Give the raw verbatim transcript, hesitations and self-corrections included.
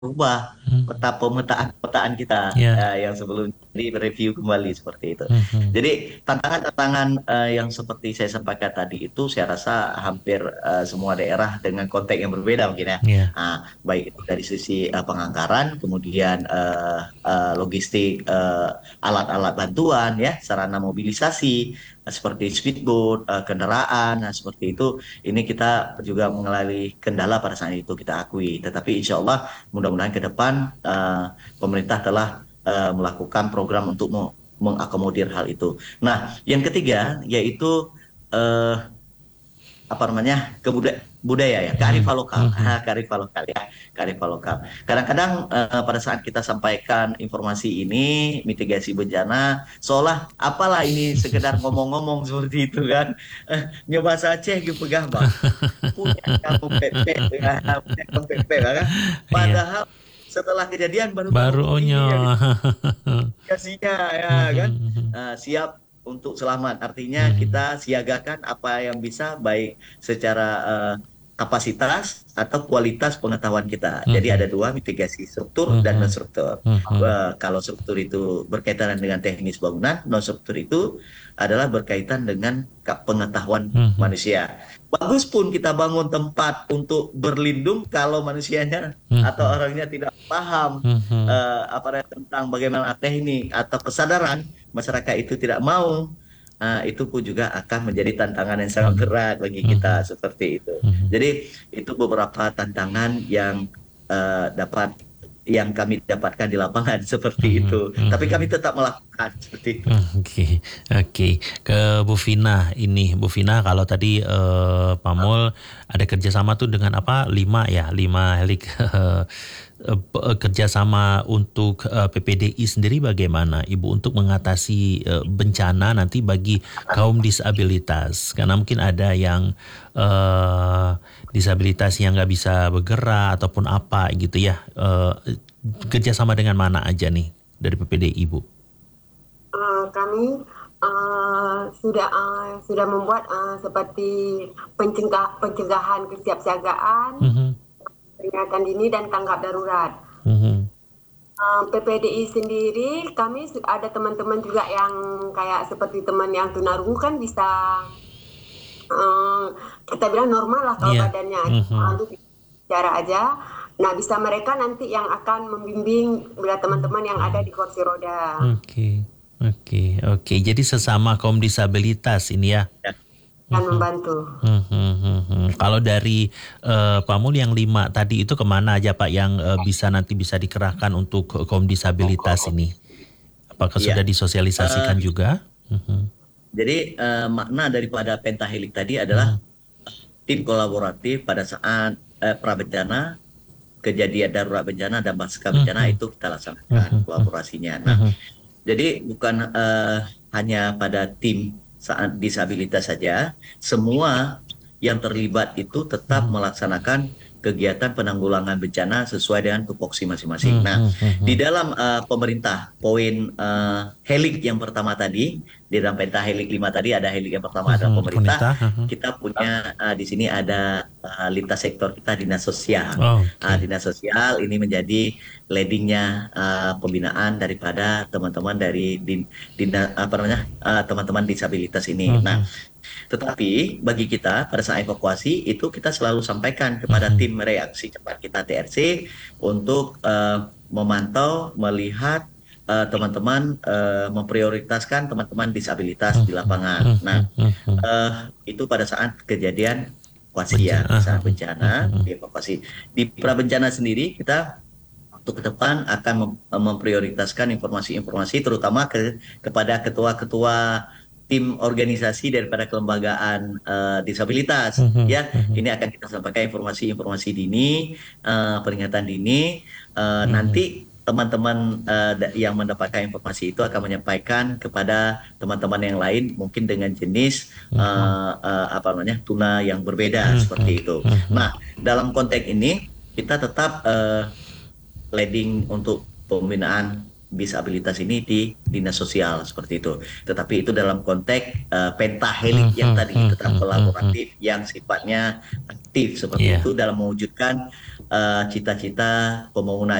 ubah Hmm. peta pemetaan-pemetaan kita Ya. eh, yang sebelumnya direview kembali seperti itu. Mhm. Jadi tantangan-tantangan eh, yang seperti saya sampaikan tadi itu saya rasa hampir eh, semua daerah dengan konteks yang berbeda mungkin ya. Ya. Ah, baik itu dari sisi eh, penganggaran, kemudian eh, eh, logistik, eh, alat-alat bantuan ya, sarana mobilisasi eh, seperti speedboat, eh, kendaraan, nah seperti itu. Ini kita juga mengalami kendala pada saat itu kita akui. Tetapi insya Allah mudah-mudahan ke depan eh, pemerintah telah eh, melakukan program untuk me- mengakomodir hal itu. Nah, yang ketiga yaitu eh, apa namanya kebudaya budaya ya Mhm. kearifan lokal. Mhm. Ah, kearifan lokal ya, kearifan lokal. Kadang-kadang eh, pada saat kita sampaikan informasi ini mitigasi bencana seolah apalah ini sekedar ngomong-ngomong seperti itu kan. Eh, nyoba Aceh gitu pegang bang punya kamu pepe ya, punya kamu pepe kan. Iya. Padahal setelah kejadian baru tahu Baru oh onyo. ini yang dikasihnya ya Mhm. kan. Mhm. Eh, siap untuk selamat artinya Mhm. kita siagakan apa yang bisa baik secara eh, kapasitas atau kualitas pengetahuan kita. Jadi ada Mhm. dua mitigasi struktur dan non Mhm. struktur. Mhm. Eh, kalau struktur itu berkaitan dengan teknis bangunan, non struktur itu adalah berkaitan dengan ka- pengetahuan Mhm. manusia. Bagus pun kita bangun tempat untuk berlindung kalau manusianya atau Mhm. orangnya tidak paham Mhm. eh, apa namanya, tentang bagaimana teknik atau kesadaran masyarakat itu tidak mau. Nah, itu pun juga akan menjadi tantangan yang sangat Mhm. berat bagi kita Mhm. seperti itu. Mhm. Jadi itu beberapa tantangan yang eh, dapat yang kami dapatkan di lapangan seperti Mhm. itu. Tapi kami Mhm. tetap melakukan seperti itu. Oke, oke. Ke Bu Vina ini, Bu Vina kalau tadi eh, Pak Mul ada kerjasama tuh dengan apa? Lima ya, lima helik eh, eh, kerjasama untuk eh, P P D I sendiri bagaimana Ibu untuk mengatasi eh, bencana nanti bagi kaum disabilitas? Karena mungkin ada yang eh, disabilitas yang nggak bisa bergerak ataupun apa gitu ya. Eh, kerjasama dengan mana aja nih dari P P D I Ibu? Uh, kami uh, sudah uh, sudah membuat uh, seperti pencegah, pencegahan kesiapsiagaan, Mhm. peringatan dini dan tanggap darurat. Mhm. Uh, P P D I sendiri kami su- ada teman-teman juga yang kayak seperti teman yang tunarungu kan bisa uh, kita bilang normal lah kalau Iya. badannya uh, Mhm. untuk bicara aja. Nah, bisa mereka nanti yang akan membimbing bila teman-teman yang ada Oke. di kursi roda Oke. Oke. Oke. Jadi sesama kaum disabilitas ini ya. Ya. dan Mhm. membantu. Mhm. Mhm. Kalau dari eh, Pak Mul yang lima tadi itu kemana aja Pak yang eh, bisa nanti bisa dikerahkan untuk eh, kaum disabilitas ini? Apakah sudah Iya. Eh, disosialisasikan juga? Mhm. jadi eh, makna daripada pentahelik tadi adalah Mhm. tim kolaboratif pada saat eh, prabencana kejadian darurat bencana dan pasca bencana Mhm. itu kita laksanakan Mhm. kolaborasinya. Nah, Mhm. jadi bukan eh, hanya pada tim saat disabilitas saja, semua yang terlibat itu tetap Mhm. melaksanakan kegiatan penanggulangan bencana sesuai dengan tupoksi masing-masing. Nah, Mhm. di Mhm. dalam eh, pemerintah poin eh, helik yang pertama tadi, di dalam penta helik lima tadi ada helik yang pertama adalah Mhm. pemerintah, Pemerintah. Mhm. kita punya eh, di sini ada eh, lintas sektor kita dinas sosial. Oh, Ah, oke. dinas sosial ini menjadi leadingnya uh, pembinaan daripada teman-teman dari din, dina- apa namanya uh, teman-teman disabilitas ini. Nah, Mhm. tetapi bagi kita pada saat evakuasi itu kita selalu sampaikan kepada Mhm. tim reaksi cepat kita T R C untuk uh, memantau, melihat uh, teman-teman uh, memprioritaskan teman-teman disabilitas di Mhm. lapangan. Nah, Mhm. Mhm. uh, itu pada saat kejadian evakuasi ya, Bencana. pada saat Mhm. bencana Mhm. dievakuasi. Di prabencana sendiri kita untuk ke depan akan mem- memprioritaskan informasi-informasi terutama ke kepada ketua-ketua tim organisasi daripada kelembagaan eh, disabilitas Mhm. ya Mhm. ini akan kita sampaikan informasi-informasi dini eh, peringatan dini. Eh, Mhm. nanti teman-teman eh, da- yang mendapatkan informasi itu akan menyampaikan kepada teman-teman yang lain mungkin dengan jenis Mhm. eh, eh, apa namanya tuna yang berbeda Mhm. seperti itu. Mhm. Nah, dalam konteks ini kita tetap eh, leading untuk pembinaan disabilitas ini di dinas sosial seperti itu. Tetapi itu dalam konteks uh, pentahelik yang Mhm. tadi tetap Mhm. Mhm. kolaboratif yang sifatnya aktif seperti Iya. itu dalam mewujudkan eh, cita-cita pembangunan